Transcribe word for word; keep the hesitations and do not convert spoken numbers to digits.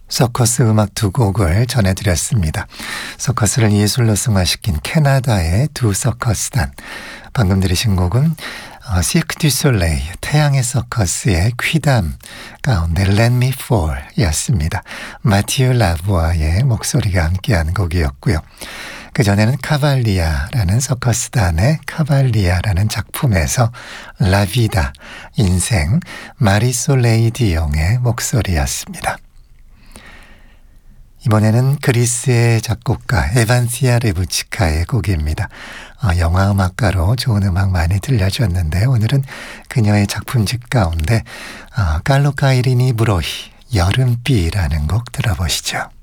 서커스 음악 두 곡을 전해드렸습니다. 서커스를 예술로 승화시킨 캐나다의 두 서커스단. 방금 들으신 곡은 어, 시크 듀 솔레이, 태양의 서커스의 퀴담 가운데 Let Me Fall 였습니다. 마티유 라부아의 목소리가 함께한 곡이었고요. 그전에는 카발리아라는 서커스단의 카발리아라는 작품에서 라비다, 인생, 마리솔레이 디용의 목소리였습니다. 이번에는 그리스의 작곡가 에반시아 레부치카의 곡입니다. 어, 영화음악가로 좋은 음악 많이 들려주었는데 오늘은 그녀의 작품집 가운데 어, 깔로 카이리니 브로히 여름비라는 곡 들어보시죠.